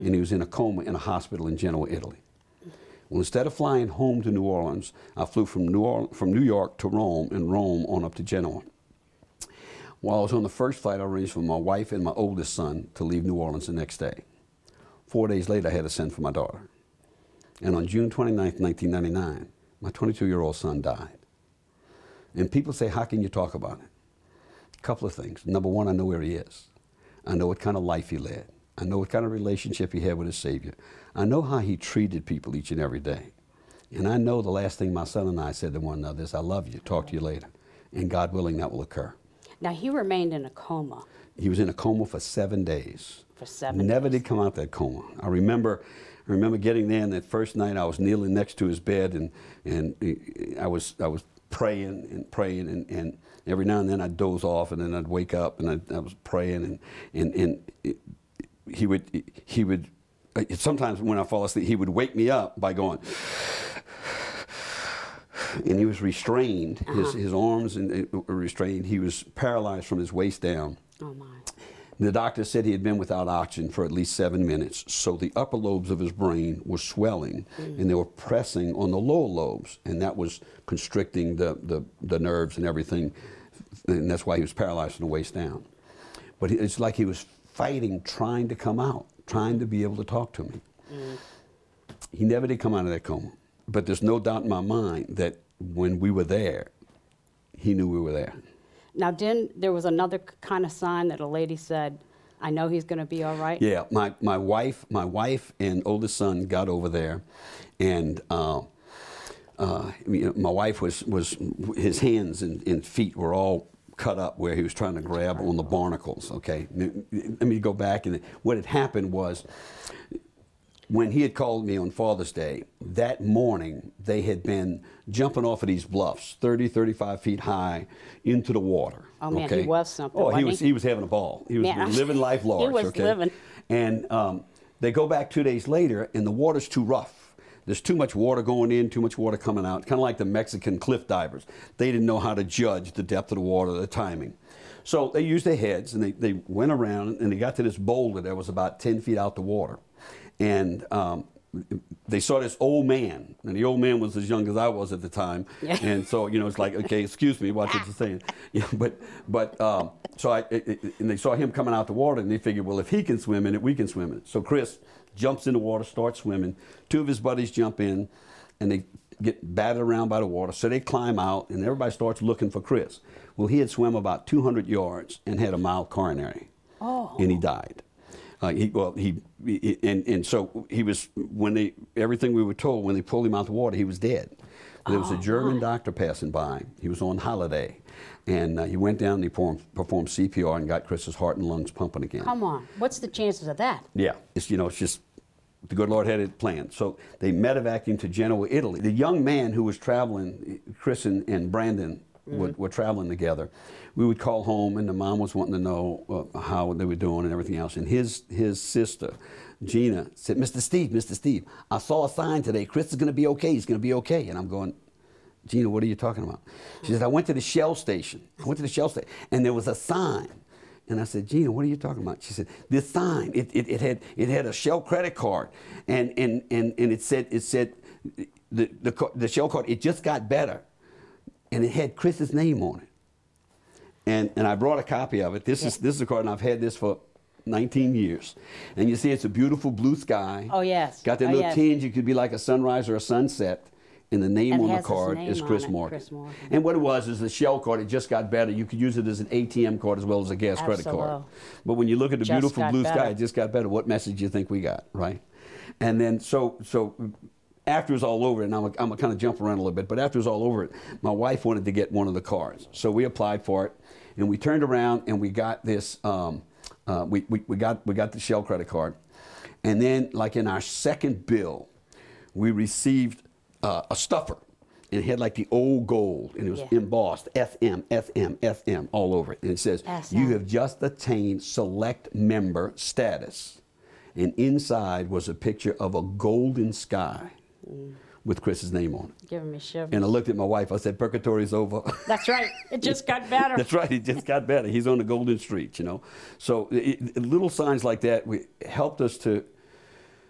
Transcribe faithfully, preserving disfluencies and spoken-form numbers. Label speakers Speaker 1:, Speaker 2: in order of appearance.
Speaker 1: and he was in a coma in a hospital in Genoa, Italy. Well, instead of flying home to New Orleans, I flew from New, Orleans, from New York to Rome, and Rome on up to Genoa. While I was on the first flight, I arranged for my wife and my oldest son to leave New Orleans the next day. Four days later, I had to send for my daughter. And on June twenty-ninth, nineteen ninety-nine, my twenty-two-year-old son died. And people say, how can you talk about it? A couple of things. Number one, I know where he is. I know what kind of life he led. I know what kind of relationship he had with his Savior. I know how he treated people each and every day. And I know the last thing my son and I said to one another is, I love you, talk to you later. And God willing, that will occur.
Speaker 2: Now, he remained in a coma.
Speaker 1: He was in a coma for seven days.
Speaker 2: For seven
Speaker 1: Never
Speaker 2: days.
Speaker 1: did come out that coma. I remember I remember getting there, and that first night I was kneeling next to his bed, and, and I was I was praying and praying, and, and every now and then I'd doze off, and then I'd wake up, and I, I was praying, and, and, and it, he would, he would, sometimes when I fall asleep, he would wake me up by going, and he was restrained. Uh-huh. His, his arms and, uh, were restrained. He was paralyzed from his waist down.
Speaker 2: Oh, my.
Speaker 1: The doctor said he had been without oxygen for at least seven minutes, so the upper lobes of his brain were swelling, mm. and they were pressing on the lower lobes, and that was constricting the, the, the nerves and everything, and that's why he was paralyzed from the waist down. But it's like he was fighting, trying to come out, trying to be able to talk to me. Mm. He never did come out of that coma, but there's no doubt in my mind that when we were there, he knew we were there.
Speaker 2: Now, then there was another kind of sign that a lady said, I know he's going to be all right?
Speaker 1: Yeah, my, my wife my wife and oldest son got over there, and uh, uh, you know, my wife was, was his hands and, and feet were all cut up where he was trying to grab on the barnacles, okay? Let me go back, and what had happened was, when he had called me on Father's Day, that morning they had been jumping off of these bluffs, thirty, thirty-five feet high, into the water.
Speaker 2: Oh man,
Speaker 1: okay?
Speaker 2: he was something.
Speaker 1: Oh, he was
Speaker 2: he?
Speaker 1: he was having a ball. He was
Speaker 2: Yeah.
Speaker 1: living life large.
Speaker 2: He was
Speaker 1: okay?
Speaker 2: living.
Speaker 1: And um, they go back two days later, and the water's too rough. There's too much water going in, too much water coming out. Kind of like the Mexican cliff divers. They didn't know how to judge the depth of the water, the timing. So they used their heads, and they, they went around, and they got to this boulder that was about ten feet out the water. And um, they saw this old man, and the old man was as young as I was at the time,
Speaker 2: yeah.
Speaker 1: and so you know it's like, okay, excuse me, watch what you're saying. Yeah, but but um, so I it, it, and they saw him coming out the water, and they figured, well, if he can swim in it, we can swim in it. So Chris jumps in the water, starts swimming. Two of his buddies jump in, and they get battered around by the water. So they climb out, and everybody starts looking for Chris. Well, he had swum about two hundred yards and had a mild coronary,
Speaker 2: oh.
Speaker 1: and he died. Uh, he, well, he, he and, and so he was, when they, everything we were told, when they pulled him out the water, he was dead. There was
Speaker 2: oh,
Speaker 1: a German
Speaker 2: my.
Speaker 1: doctor passing by. He was on holiday. And uh, he went down and he performed, performed C P R and got Chris's heart and lungs pumping again.
Speaker 2: Come on. What's the chances of that?
Speaker 1: Yeah. It's, you know, it's just, the good Lord had it planned. So they medevaced him to Genoa, Italy. The young man who was traveling, Chris and, and Brandon, Mm-hmm. Were, were traveling together. We would call home, and the mom was wanting to know uh, how they were doing and everything else. And his his sister, Gina, said, Mister Steve, Mister Steve, I saw a sign today. Chris is going to be okay. He's going to be okay. And I'm going, Gina, what are you talking about? She said, I went to the Shell station. I went to the Shell station, and there was a sign. And I said, Gina, what are you talking about? She said, this sign, it, it, it had it had a Shell credit card, and and and, and it said it said the, the the Shell card, it just got better. And it had Chris's name on it. And and I brought a copy of it. This yeah. is this is a card, and I've had this for nineteen years. And you see it's a beautiful blue sky.
Speaker 2: Oh, yes.
Speaker 1: Got that
Speaker 2: oh,
Speaker 1: little
Speaker 2: yes.
Speaker 1: tinge. It could be like a sunrise or a sunset. And the name
Speaker 2: and
Speaker 1: on the
Speaker 2: has
Speaker 1: card
Speaker 2: his name
Speaker 1: is Chris
Speaker 2: on it,
Speaker 1: Morgan.
Speaker 2: Chris Morgan.
Speaker 1: And what it was is the Shell card, it just got better. You could use it as an A T M card as well as a gas
Speaker 2: Absolute.
Speaker 1: credit card. But when you look at the
Speaker 2: Just
Speaker 1: beautiful blue
Speaker 2: better.
Speaker 1: sky, it just got better. What message do you think we got, right? And then so so after it was all over, and I'm going to kind of jump around a little bit, but after it was all over, my wife wanted to get one of the cards. So we applied for it, and we turned around, and we got this, um, uh, we, we, we, got, we got the Shell credit card. And then, like in our second bill, we received uh, a stuffer. And it had like the old gold, and it was
Speaker 2: yeah.
Speaker 1: embossed, F M, F M, F M, all over it. And it says,
Speaker 2: S M.
Speaker 1: you have just attained select member status. And inside was a picture of a golden sky. Mm. With Chris's name on it.
Speaker 2: Giving me shivers.
Speaker 1: And I looked at my wife. I said, "Purgatory's over."
Speaker 2: That's right. It just got better.
Speaker 1: That's right. It just got better. He's on the golden street, you know. So it, it, little signs like that we, helped us to